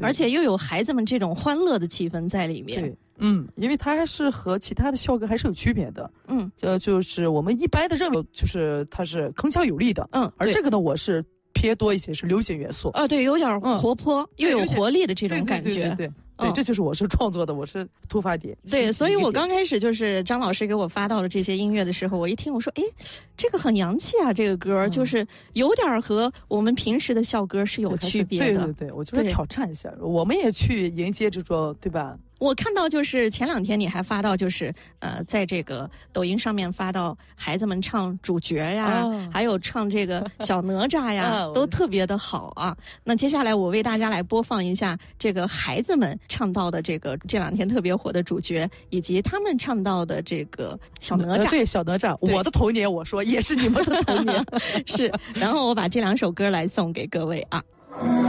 而且又有孩子们这种欢乐的气氛在里面。 对，因为它还是和其他的校歌还是有区别的。就是我们一般的认为就是它是铿锵有力的，而这个呢，我是偏多一些是流行元素。 对，有点活泼，又有活力的这种感觉。 对，这就是我是创作的，我是突发点。 对，所以我刚开始就是张老师给我发到了这些音乐的时候，我一听我说，这个很洋气啊，这个歌就是有点和我们平时的校歌是有区别的。 对，我就是挑战一下，我们也去迎接这种，对吧？ 我看到就是前2天你还发到就是在这个抖音上面发到孩子们唱主角呀，还有唱这个小哪吒呀，都特别的好啊。那接下来我为大家来播放一下这个孩子们唱到的这2天特别火的主角，以及他们唱到的这个小哪吒。 对，小哪吒，我的童年，我说也是你们的童年。 是，然后我把这2首歌来送给各位啊。